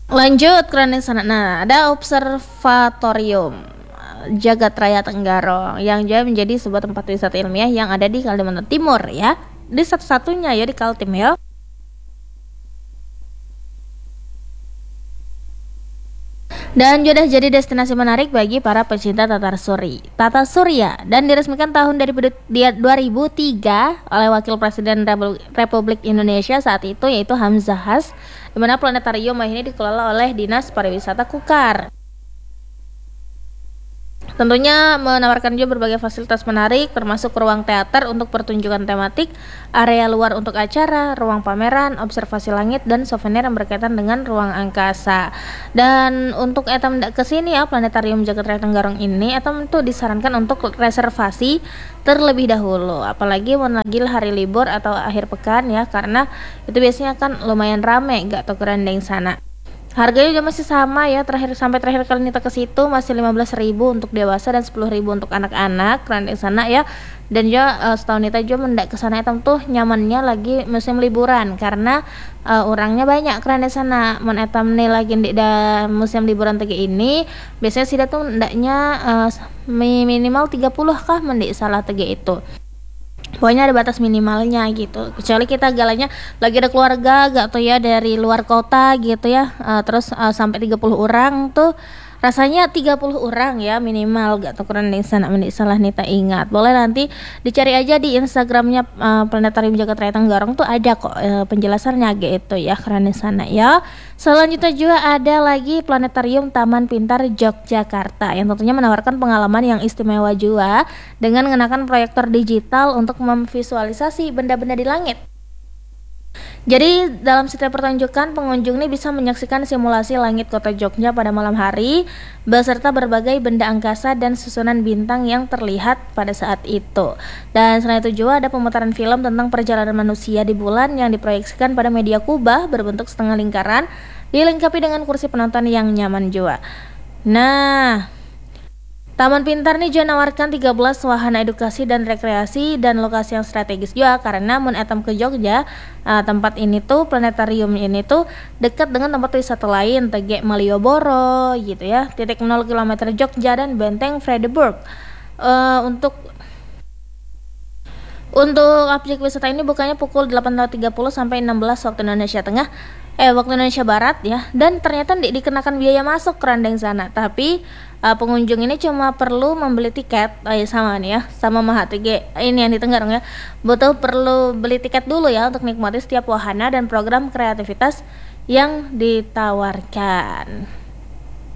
Lanjut ke running sana. Nah, ada observatorium Jagat Raya Tenggarong yang juga menjadi sebuah tempat wisata ilmiah yang ada di Kalimantan Timur ya. Di satu-satunya ya di Kaltim ya. Dan sudah jadi destinasi menarik bagi para pecinta Tata Surya dan diresmikan tahun 2003 oleh Wakil Presiden Republik Indonesia saat itu yaitu Hamzahas, di mana planetarium ini dikelola oleh Dinas Pariwisata Kukar. Tentunya menawarkan juga berbagai fasilitas menarik termasuk ruang teater untuk pertunjukan tematik, area luar untuk acara, ruang pameran, observasi langit dan souvenir yang berkaitan dengan ruang angkasa. Dan untuk etam ke sini ya Planetarium Jagat Raya Tenggarong ini etam itu disarankan untuk reservasi terlebih dahulu, apalagi lagi hari libur atau akhir pekan ya, karena itu biasanya kan lumayan rame gak tuh kerandeng sana. Harganya juga masih sama ya, sampai terakhir kali Nita ke situ masih 15.000 untuk dewasa dan 10.000 untuk anak-anak keren di sana ya. Dan juga setahun Nita juga mendak ke sana itu tuh nyamannya lagi musim liburan karena orangnya banyak keren di sana. Mun etam nih lagi di musim liburan tege ini biasanya sih tuh ndaknya minimal 30 kah mendik salah tege itu. Pokoknya ada batas minimalnya gitu, kecuali kita galanya lagi ada keluarga gak tuh ya dari luar kota gitu ya, terus sampai 30 orang tuh rasanya 30 orang ya minimal gak tuh keren di sana mendik salah Nita ingat. Boleh nanti dicari aja di Instagramnya Planetarium Jagat Raya Tenggarong tuh ada kok penjelasannya gitu ya keren di sana ya. Selanjutnya juga ada lagi Planetarium Taman Pintar Yogyakarta yang tentunya menawarkan pengalaman yang istimewa juga dengan mengenakan proyektor digital untuk memvisualisasi benda-benda di langit. Jadi dalam setiap pertunjukan pengunjung ini bisa menyaksikan simulasi langit kota Jogja pada malam hari beserta berbagai benda angkasa dan susunan bintang yang terlihat pada saat itu. Dan selain itu juga ada pemutaran film tentang perjalanan manusia di bulan yang diproyeksikan pada media kubah berbentuk setengah lingkaran dilengkapi dengan kursi penonton yang nyaman juga. Nah, Taman Pintar nih juga nawarkan 13 wahana edukasi dan rekreasi dan lokasi yang strategis juga karena mun etam ke Jogja, tempat ini tuh planetarium ini tuh dekat dengan tempat wisata lain Tege Malioboro gitu ya, titik 0 km Jogja dan Benteng Fredericburg. Untuk objek wisata ini bukanya pukul 18.30 sampai 16 waktu Indonesia Tengah, waktu Indonesia Barat ya. Dan ternyata dikenakan biaya masuk ke randeng sana. Tapi pengunjung ini cuma perlu membeli tiket, sama nih ya, sama Maha TG ini yang di Tenggarong ya. Betul perlu beli tiket dulu ya untuk nikmati setiap wahana dan program kreativitas yang ditawarkan.